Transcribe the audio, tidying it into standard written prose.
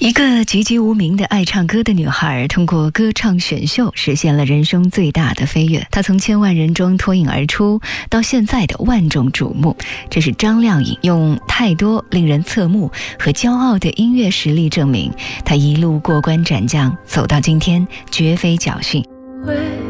一个籍籍无名的爱唱歌的女孩，通过歌唱选秀实现了人生最大的飞跃。她从千万人中脱颖而出，到现在的万众瞩目。这是张靓颖用太多令人侧目和骄傲的音乐实力证明，她一路过关斩将，走到今天绝非侥幸。